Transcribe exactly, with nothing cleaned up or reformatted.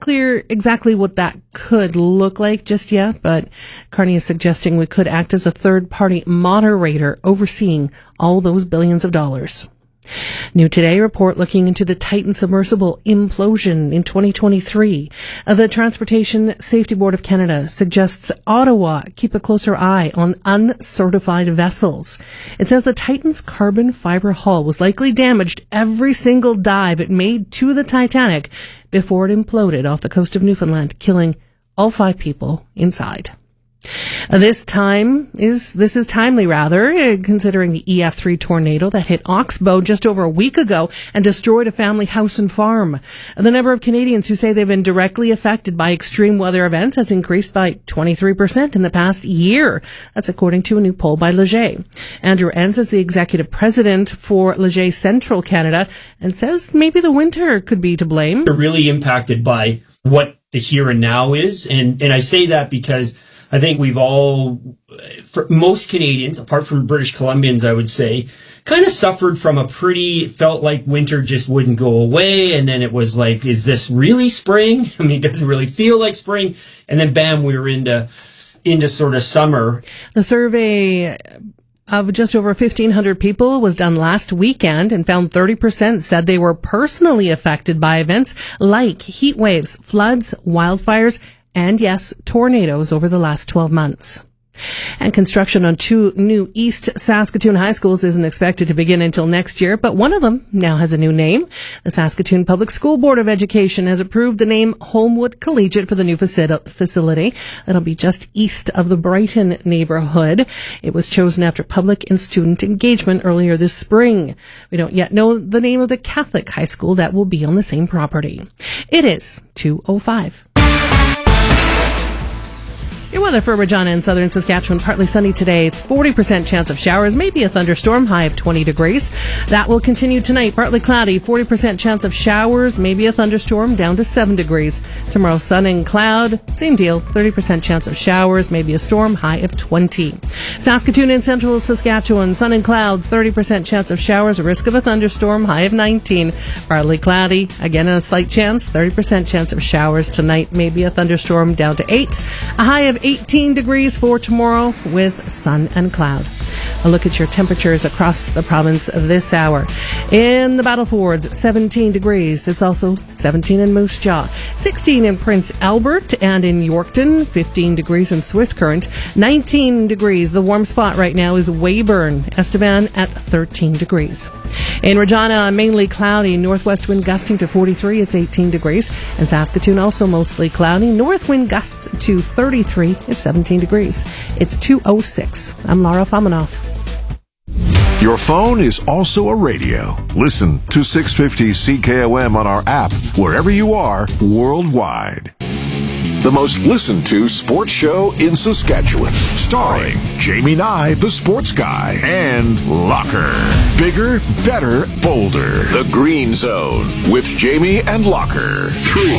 clear exactly what that could look like just yet, but Carney is suggesting we could act as a third-party moderator overseeing all those billions of dollars. New Today report looking into the Titan submersible implosion in twenty twenty-three. Uh, the Transportation Safety Board of Canada suggests Ottawa keep a closer eye on uncertified vessels. It says the Titan's carbon fiber hull was likely damaged every single dive it made to the Titanic before it imploded off the coast of Newfoundland, killing all five people inside. Uh, this time is, this is timely rather, uh, considering the E F three tornado that hit Oxbow just over a week ago and destroyed a family house and farm. Uh, the number of Canadians who say they've been directly affected by extreme weather events has increased by twenty-three percent in the past year. That's according to a new poll by Leger. Andrew Enns is the executive president for Leger Central Canada and says maybe the winter could be to blame. They're really impacted by what the here and now is. And, and I say that because I think we've all, for most Canadians, apart from British Columbians, I would say, kind of suffered from a pretty, felt like winter just wouldn't go away. And then it was like, is this really spring? I mean, it doesn't really feel like spring. And then bam, we were into, into sort of summer. The survey of just over fifteen hundred people was done last weekend and found thirty percent said they were personally affected by events like heat waves, floods, wildfires, and yes, tornadoes over the last twelve months. And construction on two new East Saskatoon high schools isn't expected to begin until next year, but one of them now has a new name. The Saskatoon Public School Board of Education has approved the name Holmwood Collegiate for the new facility. It'll be just east of the Brighton neighborhood. It was chosen after public and student engagement earlier this spring. We don't yet know the name of the Catholic high school that will be on the same property. It is two oh five. Your weather for Regina and southern Saskatchewan, partly sunny today, forty percent chance of showers, maybe a thunderstorm, high of twenty degrees. That will continue tonight, partly cloudy, forty percent chance of showers, maybe a thunderstorm, down to seven degrees. Tomorrow, sun and cloud, same deal, thirty percent chance of showers, maybe a storm, high of twenty. Saskatoon and central Saskatchewan, sun and cloud, thirty percent chance of showers, a risk of a thunderstorm, high of nineteen. Partly cloudy, again a slight chance, thirty percent chance of showers tonight, maybe a thunderstorm, down to eight. A high of eighteen degrees for tomorrow with sun and cloud. A look at your temperatures across the province this hour. In the Battlefords, seventeen degrees. It's also seventeen in Moose Jaw, sixteen in Prince Albert, and in Yorkton, fifteen degrees in Swift Current, nineteen degrees. The warm spot right now is Weyburn, Estevan at thirteen degrees. In Regina, mainly cloudy, northwest wind gusting to forty-three, it's eighteen degrees. And Saskatoon also mostly cloudy, north wind gusts to thirty-three, it's seventeen degrees. It's two oh six. I'm Laura Famanoff. Your phone is also a radio. Listen to six fifty C K O M on our app, wherever you are, worldwide. The most listened to sports show in Saskatchewan. Starring Jamie Nye, the sports guy, and Locker. Bigger, better, bolder. The Green Zone with Jamie and Locker. Three.